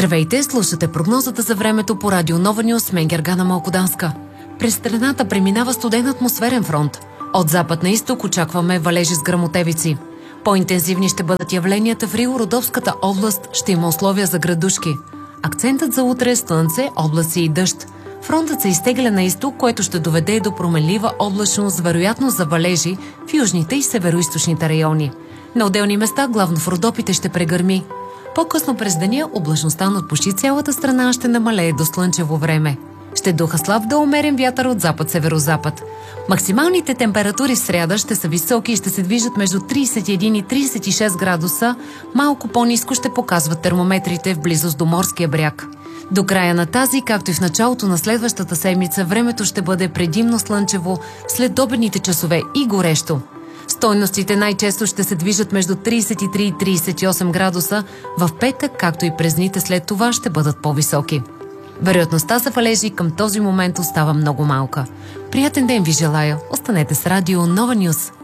Здравейте, слушате прогнозата за времето по Радио Нова Нюс, мен Гергана Малкоданска. През страната преминава студен атмосферен фронт. От запад на изток очакваме валежи с гръмотевици. По-интензивни ще бъдат явленията в Рило-Родопската област, ще има условия за градушки. Акцентът за утре е слънце, облаци и дъжд. Фронтът се изтегля на изток, което ще доведе до променлива облачност, вероятно за валежи в южните и североизточните райони. На отделни места, главно в Родопите, ще прегърми. По-късно през деня облачността над почти цялата страна ще намалее до слънчево време. Ще духа слаб до умерен вятър от запад-северозапад. Максималните температури в сряда ще са високи и ще се движат между 31 и 36 градуса. Малко по-ниско ще показват термометрите в близост до морския бряг. До края на тази, както и в началото на следващата седмица, времето ще бъде предимно слънчево, след обедните часове и горещо. Стойностите най-често ще се движат между 33 и 38 градуса. В петък, както и през дните след това, ще бъдат по-високи. Вероятността за валежи към този момент остава много малка. Приятен ден ви желая. Останете с Радио Нова Нюс.